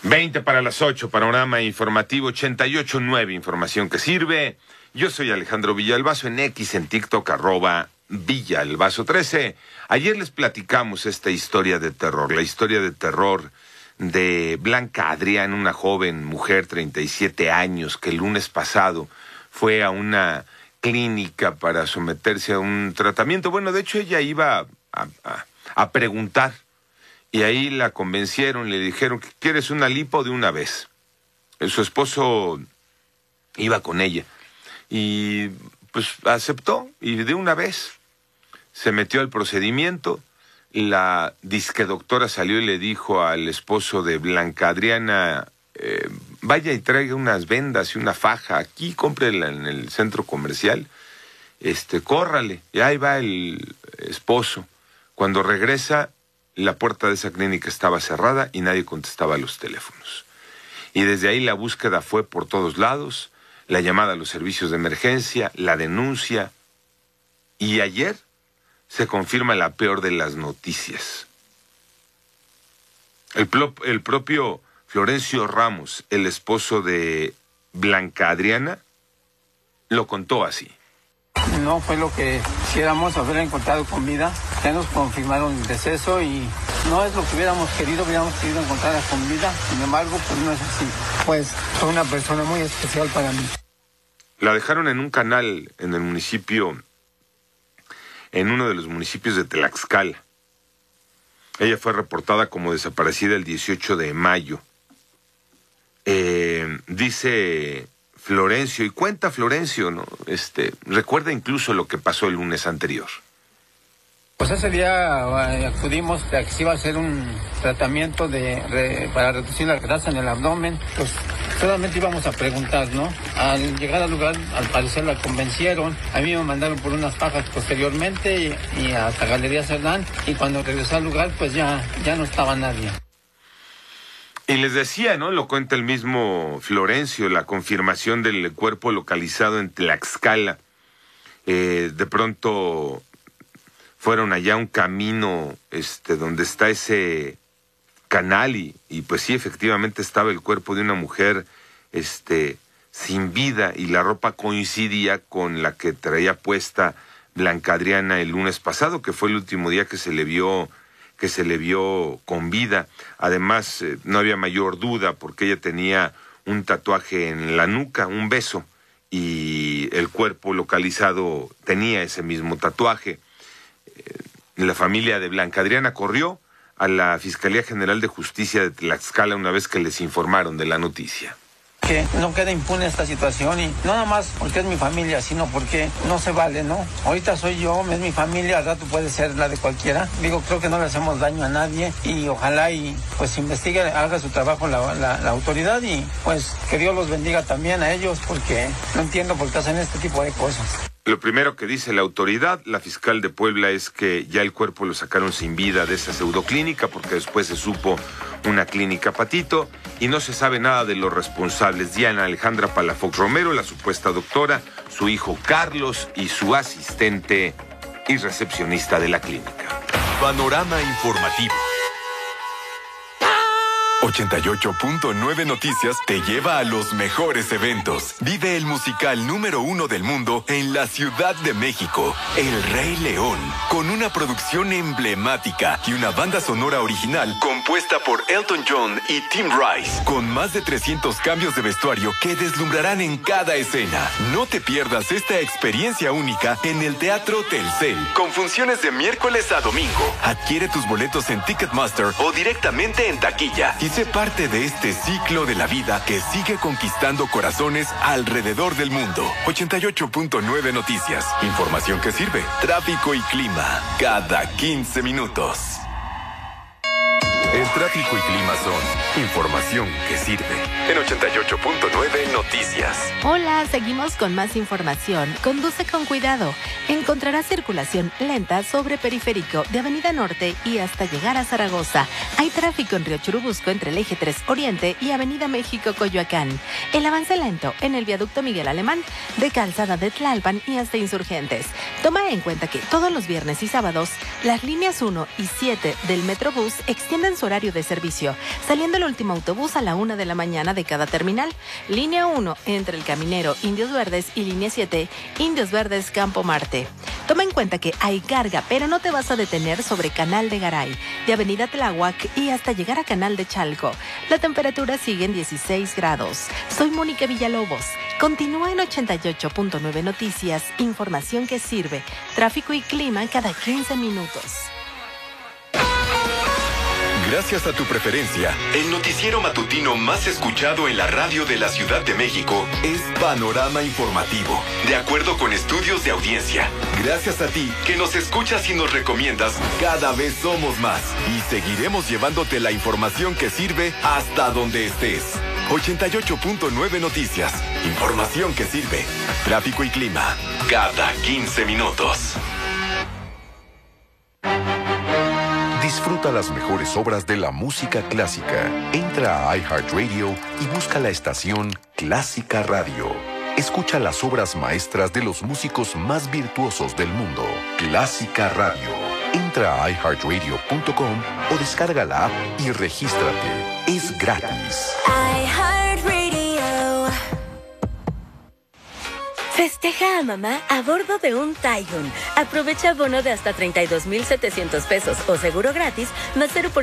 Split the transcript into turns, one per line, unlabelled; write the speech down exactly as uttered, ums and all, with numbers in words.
veinte para las ocho, panorama informativo ochenta y ocho punto nueve, información que sirve. Yo soy Alejandro Villalbazo, en X, en TikTok, arroba Villalbazo trece. Ayer les platicamos esta historia de terror, la historia de terror de Blanca Adrián, una joven mujer, treinta y siete años, que el lunes pasado fue a una clínica para someterse a un tratamiento. Bueno, de hecho ella iba a, a, a preguntar y ahí la convencieron, le dijeron que quieres una lipo de una vez. Su esposo iba con ella y pues aceptó y de una vez se metió al procedimiento. La disque doctora salió y le dijo al esposo de Blanca Adriana, eh, vaya y traiga unas vendas y una faja, aquí cómprela en el centro comercial, este, córrale. Y ahí va el esposo. Cuando regresa, la puerta de esa clínica estaba cerrada y nadie contestaba a los teléfonos. Y desde ahí la búsqueda fue por todos lados, la llamada a los servicios de emergencia, la denuncia, y ayer se confirma la peor de las noticias. El, el propio Florencio Ramos, el esposo de Blanca Adriana, lo contó así.
No fue lo que quisiéramos, haber encontrado comida. Ya nos confirmaron el deceso y no es lo que hubiéramos querido, hubiéramos querido encontrar la comida. Sin embargo, pues no es así. Pues fue una persona muy especial para mí.
La dejaron en un canal en el municipio, en uno de los municipios de Tlaxcala. Ella fue reportada como desaparecida el dieciocho de mayo. Eh, dice Florencio, y cuenta Florencio, ¿no? Este, recuerda incluso lo que pasó el lunes anterior.
Pues ese día eh, acudimos a que se iba a hacer un tratamiento de, de para reducir la grasa en el abdomen. Pues solamente íbamos a preguntar, ¿no? Al llegar al lugar, al parecer la convencieron. A mí me mandaron por unas fajas posteriormente y, y hasta Galería Cerdán. Y cuando regresé al lugar, pues ya, ya no estaba nadie.
Y les decía, ¿no? Lo cuenta el mismo Florencio, la confirmación del cuerpo localizado en Tlaxcala. Eh, de pronto fueron allá a un camino este, donde está ese canal y, y pues sí, efectivamente estaba el cuerpo de una mujer este, sin vida y la ropa coincidía con la que traía puesta Blanca Adriana el lunes pasado, que fue el último día que se le vio que se le vio con vida. Además, eh, no había mayor duda porque ella tenía un tatuaje en la nuca, un beso, y el cuerpo localizado tenía ese mismo tatuaje. Eh, la familia de Blanca Adriana corrió a la Fiscalía General de Justicia de Tlaxcala una vez que les informaron de la noticia.
Que no quede impune esta situación y no nada más porque es mi familia, sino porque no se vale, ¿no? Ahorita soy yo, es mi familia, al rato puede ser la de cualquiera. Digo, creo que no le hacemos daño a nadie y ojalá y pues investigue, haga su trabajo la, la, la autoridad y pues que Dios los bendiga también a ellos porque no entiendo por qué hacen este tipo de cosas.
Lo primero que dice la autoridad, la fiscal de Puebla, es que ya el cuerpo lo sacaron sin vida de esa pseudoclínica porque después se supo una clínica patito y no se sabe nada de los responsables. Diana Alejandra Palafox Romero, la supuesta doctora, su hijo Carlos y su asistente y recepcionista de la clínica.
Panorama informativo. ochenta y ocho punto nueve Noticias te lleva a los mejores eventos. Vive el musical número uno del mundo en la Ciudad de México, El Rey León, con una producción emblemática y una banda sonora original compuesta por Elton John y Tim Rice, con más de trescientos cambios de vestuario que deslumbrarán en cada escena. No te pierdas esta experiencia única en el Teatro Telcel, con funciones de miércoles a domingo. Adquiere tus boletos en Ticketmaster o directamente en taquilla y sé parte de este ciclo de la vida que sigue conquistando corazones alrededor del mundo. ochenta y ocho punto nueve Noticias. Información que sirve. Tráfico y clima. Cada quince minutos. El tráfico y clima son información que sirve. En ochenta y ocho punto nueve Noticias.
Hola, seguimos con más información. Conduce con cuidado. Encontrarás circulación lenta sobre Periférico de Avenida Norte y hasta llegar a Zaragoza. Hay tráfico en Río Churubusco entre el Eje tres Oriente y Avenida México Coyoacán. El avance lento en el viaducto Miguel Alemán de Calzada de Tlalpan y hasta Insurgentes. Toma en cuenta que todos los viernes y sábados las líneas uno y siete del Metrobús extienden su horario de servicio, saliendo el último autobús a la una de la mañana de cada terminal. Línea uno, entre El Caminero, Indios Verdes, y línea siete, Indios Verdes, Campo Marte. Toma en cuenta que hay carga, pero no te vas a detener sobre Canal de Garay, de Avenida Tláhuac y hasta llegar a Canal de Chalco. La temperatura sigue en dieciséis grados. Soy Mónica Villalobos. Continúa en ochenta y ocho punto nueve Noticias, información que sirve. Tráfico y clima cada quince minutos.
Gracias a tu preferencia, el noticiero matutino más escuchado en la radio de la Ciudad de México es Panorama Informativo, de acuerdo con estudios de audiencia. Gracias a ti, que nos escuchas y nos recomiendas, cada vez somos más y seguiremos llevándote la información que sirve hasta donde estés. ochenta y ocho punto nueve Noticias, información que sirve. Tráfico y clima, cada quince minutos.
Disfruta las mejores obras de la música clásica. Entra a iHeartRadio y busca la estación Clásica Radio. Escucha las obras maestras de los músicos más virtuosos del mundo. Clásica Radio. Entra a i heart radio punto com o descarga la app y regístrate. Es gratis.
Festeja a mamá a bordo de un Taigun. Aprovecha bono de hasta treinta y dos mil setecientos pesos o seguro gratis más cero por ciento